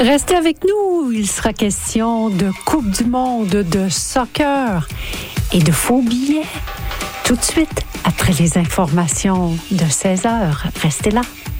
Restez avec nous, il sera question de Coupe du Monde, de soccer et de faux billets. Tout de suite, après les informations de 16h. Restez là.